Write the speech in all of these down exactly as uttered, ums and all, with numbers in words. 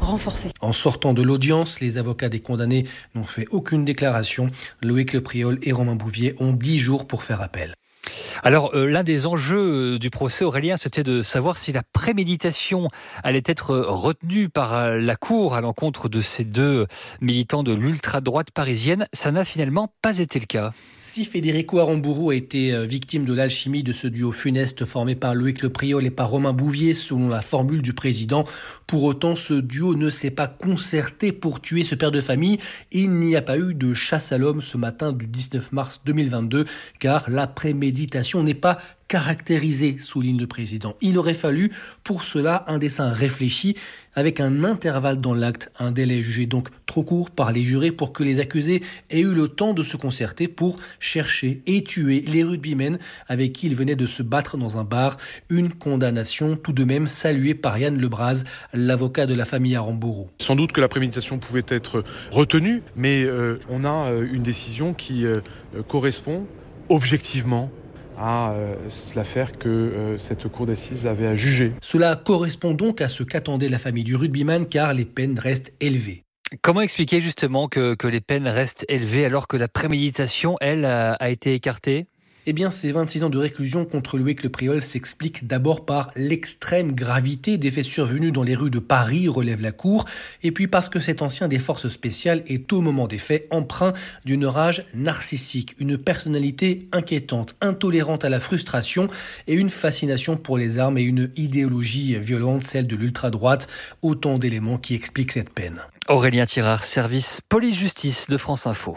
renforcée. En sortant de l'audience, les avocats des condamnés n'ont fait aucune déclaration. Loïc Lepriol et Romain Bouvier ont dix jours pour faire appel. Alors, euh, l'un des enjeux du procès, Aurélien, c'était de savoir si la préméditation allait être retenue par euh, la Cour à l'encontre de ces deux militants de l'ultra-droite parisienne. Ça n'a finalement pas été le cas. Si Federico Aramburu a été victime de l'alchimie de ce duo funeste formé par Loïc Lepriol et par Romain Bouvier, selon la formule du président, pour autant, ce duo ne s'est pas concerté pour tuer ce père de famille. Il n'y a pas eu de chasse à l'homme ce matin du dix-neuf mars deux mille vingt-deux, car la préméditation n'est pas caractérisée, souligne le président. Il aurait fallu pour cela un dessein réfléchi avec un intervalle dans l'acte, un délai jugé donc trop court par les jurés pour que les accusés aient eu le temps de se concerter pour chercher et tuer les rugbymen avec qui ils venaient de se battre dans un bar. Une condamnation tout de même saluée par Yann Lebraz, l'avocat de la famille Aramburu. Sans doute que la préméditation pouvait être retenue, mais euh, on a euh, une décision qui euh, correspond objectivement à euh, l'affaire que euh, cette cour d'assises avait à juger. Cela correspond donc à ce qu'attendait la famille du rugbyman, car les peines restent élevées. Comment expliquer justement que, que les peines restent élevées alors que la préméditation, elle, a, a été écartée ? Eh bien, ces vingt-six ans de réclusion contre Loïc Lepriol s'expliquent d'abord par l'extrême gravité des faits survenus dans les rues de Paris, relève la Cour, et puis parce que cet ancien des forces spéciales est au moment des faits empreint d'une rage narcissique, une personnalité inquiétante, intolérante à la frustration et une fascination pour les armes et une idéologie violente, celle de l'ultra-droite, autant d'éléments qui expliquent cette peine. Aurélien Tirard, service police-justice de France Info.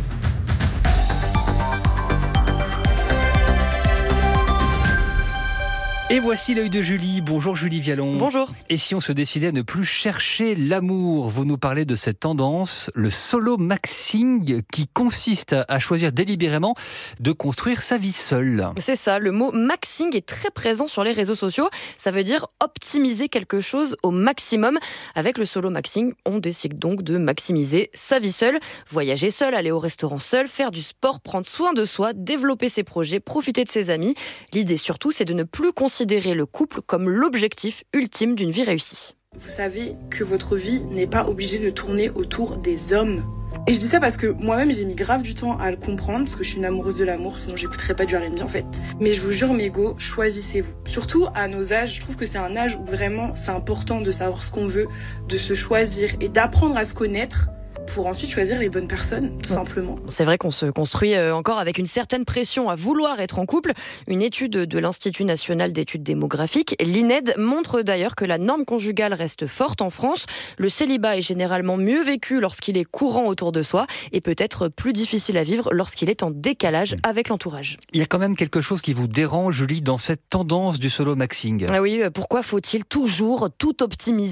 Et voici l'œil de Julie. Bonjour Julie Vialon. Bonjour. Et si on se décidait à ne plus chercher l'amour, vous nous parlez de cette tendance, le solo maxing, qui consiste à choisir délibérément de construire sa vie seule. C'est ça, le mot maxing est très présent sur les réseaux sociaux. Ça veut dire optimiser quelque chose au maximum. Avec le solo maxing, on décide donc de maximiser sa vie seule, voyager seul, aller au restaurant seul, faire du sport, prendre soin de soi, développer ses projets, profiter de ses amis. L'idée surtout, c'est de ne plus considérer Considérer le couple comme l'objectif ultime d'une vie réussie. Vous savez que votre vie n'est pas obligée de tourner autour des hommes. Et je dis ça parce que moi-même j'ai mis grave du temps à le comprendre, parce que je suis une amoureuse de l'amour, sinon j'écouterais pas du R and B en fait. Mais je vous jure mes go, choisissez-vous. Surtout à nos âges, je trouve que c'est un âge où vraiment c'est important de savoir ce qu'on veut, de se choisir et d'apprendre à se connaître, pour ensuite choisir les bonnes personnes, tout simplement. C'est vrai qu'on se construit encore avec une certaine pression à vouloir être en couple. Une étude de l'Institut national d'études démographiques, l'I N E D, montre d'ailleurs que la norme conjugale reste forte en France. Le célibat est généralement mieux vécu lorsqu'il est courant autour de soi et peut-être plus difficile à vivre lorsqu'il est en décalage avec l'entourage. Il y a quand même quelque chose qui vous dérange, Julie, dans cette tendance du solo maxing. Ah oui, pourquoi faut-il toujours tout optimiser ?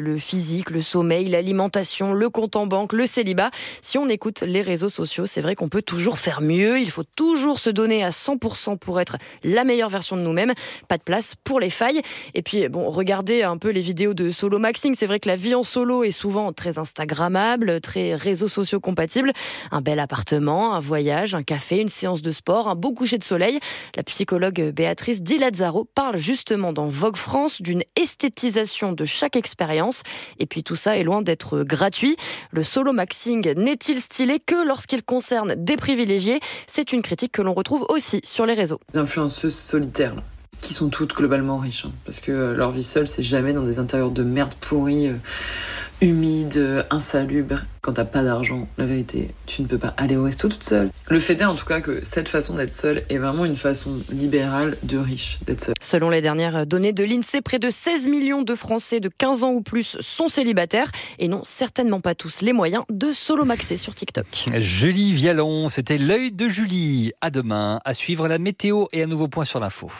Le physique, le sommeil, l'alimentation, le compte en banque, le célibat. Si on écoute les réseaux sociaux, c'est vrai qu'on peut toujours faire mieux. Il faut toujours se donner à cent pour cent pour être la meilleure version de nous-mêmes. Pas de place pour les failles. Et puis, bon, regardez un peu les vidéos de solo maxing. C'est vrai que la vie en solo est souvent très instagrammable, très réseaux sociaux compatible. Un bel appartement, un voyage, un café, une séance de sport, un beau coucher de soleil. La psychologue Béatrice Di Lazzaro parle justement dans Vogue France d'une esthétisation de chaque expérience. Et puis tout ça est loin d'être gratuit. Le solo maxing n'est-il stylé que lorsqu'il concerne des privilégiés ? C'est une critique que l'on retrouve aussi sur les réseaux. Les influenceuses solitaires, là, qui sont toutes globalement riches, hein, parce que euh, leur vie seule, c'est jamais dans des intérieurs de merde pourris, euh, humides, euh, insalubres. Quand t'as pas d'argent, la vérité, tu ne peux pas aller au resto toute seule. Le fait est en tout cas que cette façon d'être seule est vraiment une façon libérale de riche d'être seule. Selon les dernières données de l'INSEE, près de seize millions de Français de quinze ans ou plus sont célibataires et n'ont certainement pas tous les moyens de solo-maxer sur TikTok. Julie Vialon, c'était l'œil de Julie. À demain, à suivre la météo et un nouveau point sur l'info.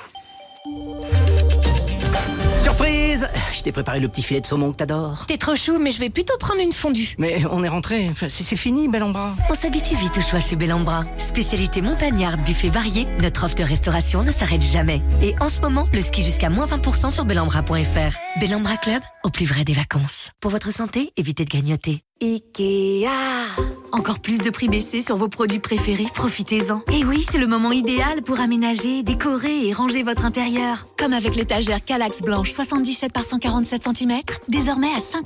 Surprise! Je t'ai préparé le petit filet de saumon que t'adores. T'es trop chou, mais je vais plutôt prendre une fondue. Mais on est rentré, c'est, c'est fini, Bellambra. On s'habitue vite au choix chez Bellambra. Spécialité montagnarde, buffet varié, notre offre de restauration ne s'arrête jamais. Et en ce moment, le ski jusqu'à moins vingt pour cent sur bellambra point f r. Bellambra Club, au plus vrai des vacances. Pour votre santé, évitez de grignoter. Ikea. Encore plus de prix baissés sur vos produits préférés, profitez-en. Et oui, c'est le moment idéal pour aménager, décorer et ranger votre intérieur. Comme avec l'étagère Kallax blanche soixante-dix-sept par cent quarante-sept centimètres, désormais à cinquante